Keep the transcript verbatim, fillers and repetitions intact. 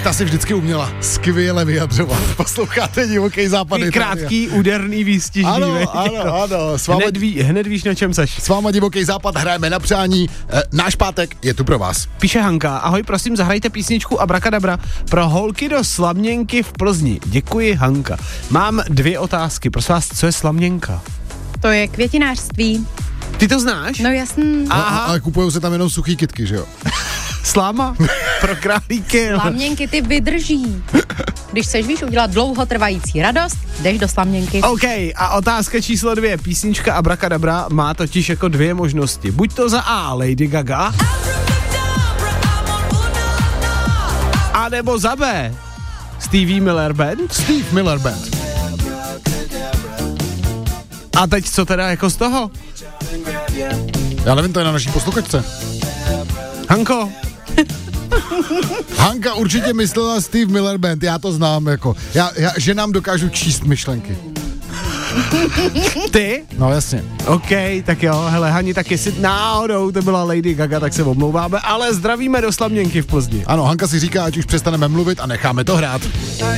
ta si vždycky uměla skvěle vyjadřovat. Posloucháte Divoký západ. Ty krátký, úderný výstižný. Ano, ano, ano. S váma, hned, ví, hned víš, na čem seš. S váma Divoký západ, hrajeme na přání. E, náš pátek je tu pro vás. Píše Hanka, ahoj, prosím, zahrajte písničku Abrakadabra pro holky do Slaměnky v Plzni. Děkuji, Hanka. Mám dvě otázky, prosím vás, co je Slaměnka? To je květinářství. Ty to znáš? No jasný. Aha. No, ale kupujou se tam jenom suchý kytky, že jo? Sláma? Pro králíky. Slaměnky ty vydrží. Když chceš, víš, udělat dlouhotrvající radost, jdeš do slaměnky. OK, a otázka číslo dvě. Písnička Abrakadabra má totiž jako dvě možnosti. Buď to za A Lady Gaga, a nebo za B Stevie Miller Band. Steve Miller Band. A teď co teda jako z toho? Já nevím, to je na naší posluchačce. Hanko? Hanka určitě myslela Steve Miller Band, já to znám, jako. Já, já ženám dokážu číst myšlenky. Ty? No jasně. OK, tak jo, hele, Hani, tak jestli náhodou to byla Lady Gaga, tak se omlouváme, ale zdravíme do Slaměnky v Plzni. Ano, Hanka si říká, ať už přestaneme mluvit a necháme to hrát.